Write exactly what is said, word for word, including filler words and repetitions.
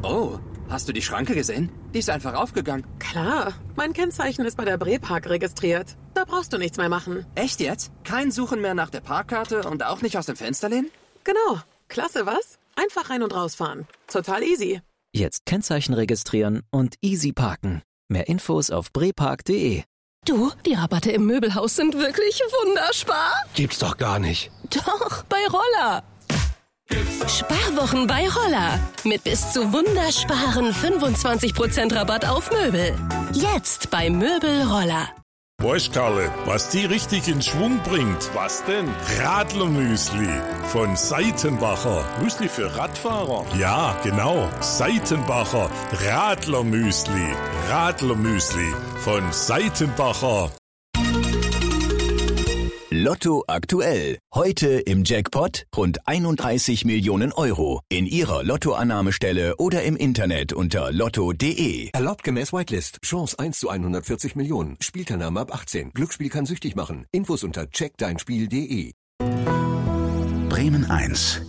Oh, hast du die Schranke gesehen? Die ist einfach aufgegangen. Klar, mein Kennzeichen ist bei der Brepark registriert. Da brauchst du nichts mehr machen. Echt jetzt? Kein Suchen mehr nach der Parkkarte und auch nicht aus dem Fenster lehnen? Genau. Klasse, was? Einfach rein und rausfahren. Total easy. Jetzt Kennzeichen registrieren und easy parken. Mehr Infos auf brepark punkt de. Du, die Rabatte im Möbelhaus sind wirklich wunderspar. Gibt's doch gar nicht. Doch, bei Roller. Sparwochen bei Roller. Mit bis zu wundersparen fünfundzwanzig Prozent Rabatt auf Möbel. Jetzt bei Möbel Roller. Weißt, Karle, was die richtig in Schwung bringt? Was denn? Radlermüsli von Seitenbacher. Müsli für Radfahrer? Ja, genau. Seitenbacher Radlermüsli. Radlermüsli von Seitenbacher. Lotto aktuell. Heute im Jackpot rund einunddreißig Millionen Euro. In Ihrer Lottoannahmestelle oder im Internet unter lotto punkt de. Erlaubt gemäß Whitelist. Chance eins zu hundertvierzig Millionen. Spielteilnahme ab achtzehn. Glücksspiel kann süchtig machen. Infos unter check dein spiel punkt de. Bremen eins.